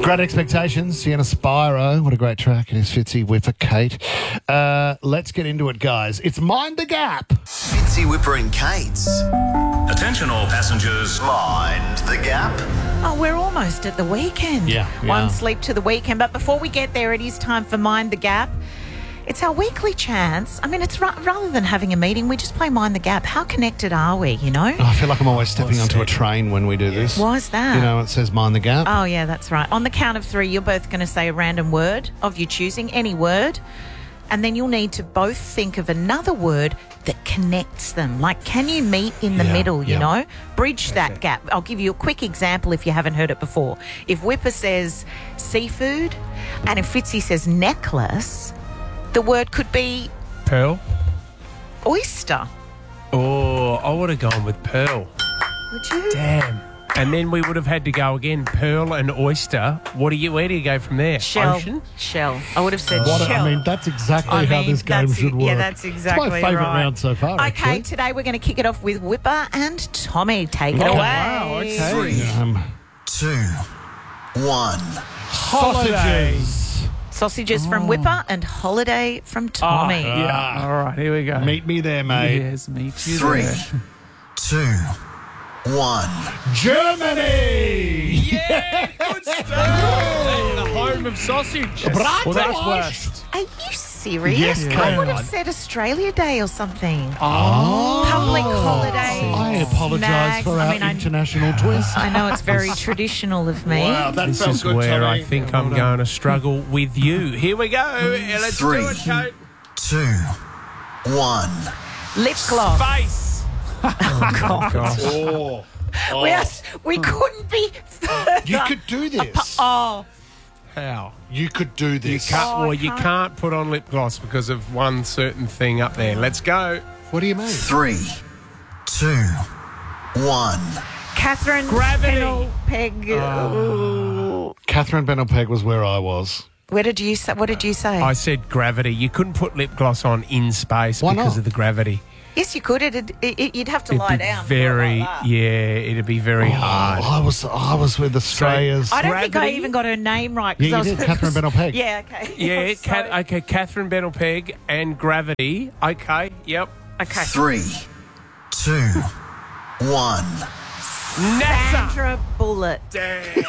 Great Expectations, Sienna Spiro. What a great track. It is Fitzy, Whipper, Kate. Let's get into it, guys. It's Mind the Gap. Fitzy, Whipper and Kate's Attention all passengers. Mind the Gap. Oh, we're almost at the weekend. Yeah, we One are. sleep to the weekend. But before we get there, it is time for Mind the Gap. It's our weekly chance. I mean, it's rather than having a meeting, we just play Mind the Gap. How connected are we, you know? Oh, I feel like I'm always stepping onto a train when we do this. Why is that? You know, it says Mind the Gap. Oh, yeah, that's right. On the count of three, you're both going to say a random word of your choosing, any word. And then you'll need to both think of another word that connects them. Like, can you meet in the middle, you know? Bridge that gap. I'll give you a quick example if you haven't heard it before. If Whipper says seafood and if Fitzy says necklace, the word could be Pearl? oyster. Oh, I would have gone with pearl. Would you? Damn. And then we would have had to go again, pearl and oyster. Where do you go from there? Shell. Ocean? Shell. I would have said What shell. I mean, that's exactly how this game that's- should work. Yeah, that's exactly It's my favourite right. round so far, Okay, actually. today we're going to kick it off with Whipper and Tommy. Take it Oh, away. wow, okay. 3, 2, 1. Sausages. Sausages from Whipper and holiday from Tommy. Yeah. All right, here we go. Meet me there, mate. Yes, meet you 3, there. 2, 1. Germany! Yeah, good stuff. The home of sausage. Well, that's worst. Are you serious? Yes, I Karen. would have said Australia Day or something. Oh. Public holiday. I apologise Snags. for our international twist. I know it's very traditional of me. Wow, that This felt is good, where Tommy. I think I'm going to struggle with you. Here we go. Yeah, let's 3, do it, Kate. 2, 1. Lip gloss. Face. Oh. We couldn't be further. You could do this. Oh, How? You could do You this. can't, Oh, well, I you can't. can't put on lip gloss because of one certain thing up there. Let's go. What do you mean? 3, 2, 1. Catherine Gravity. Peg. Catherine Benelpeg was where I was. Where did you say? What did you say? I said gravity. You couldn't put lip gloss on in space Why because not? of the gravity. Yes, you could. You'd have to It'd lie be down. very, Like that. it'd be very hard. I was with Australia's. I don't think I Gravity? even got her name right. 'cause Yeah, I you was- did, Catherine Benelpeg. Yeah, okay. Yeah, Sorry. okay, Catherine Benelpeg and gravity. Okay, yep. Okay. 3, 2, 1. NASA. Sandra Bullock. Damn.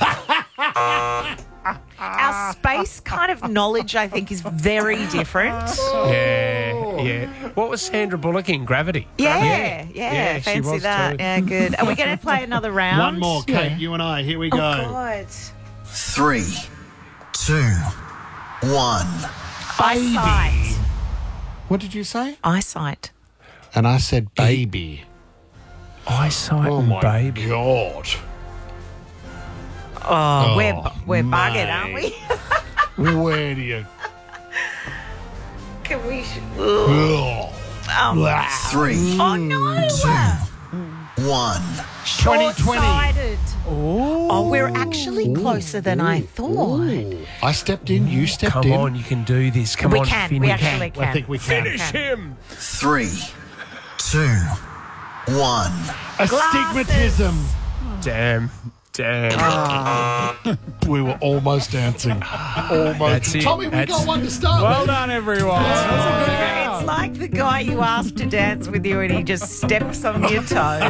Our space kind of knowledge, I think, is very different. Yeah. What was Sandra Bullock in Gravity? Yeah, Yeah, she fancy was that. too. Yeah, good. Are we going to play another round? One more, Kate, you and I. Here we Oh, go. God. 3, 2, 1. Eyesight. What did you say? Eyesight. And I said baby. Eyesight Oh and my baby. God. Oh, we're mate. buggered, aren't we? Where do you? Can we? Ugh. 3, Oh no! 1. 2020. Short-sighted. Oh, we're actually closer than I thought. I stepped in. You stepped Come in. on, you can do this. Come We on, can. finish. We actually can. I think we can. Finish him. 3, 2, 1. Astigmatism. Damn. We were almost dancing. Almost. That's it. Tommy, we That's- got one to start Well with. done, everyone. It's like the guy you asked to dance with you and he just steps on your toes.